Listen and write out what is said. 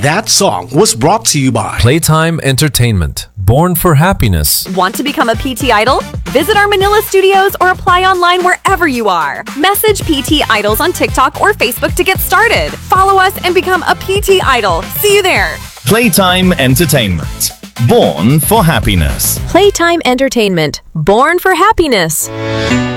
That song was brought to you by Playtime Entertainment, born for happiness. Want to become a PT Idol? Visit our Manila studios or apply online wherever you are. Message PT Idols on TikTok or Facebook to get started. Follow us and become a PT Idol. See you there. Playtime Entertainment, born for happiness. Playtime Entertainment, born for happiness.